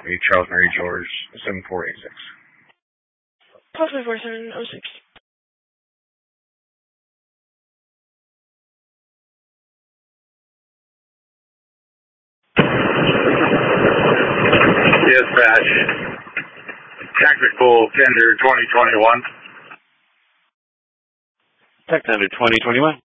Charles Mary George 7486. Possibly 4706. Dispatch. Technical Tender 2021. Tech Tender 2021.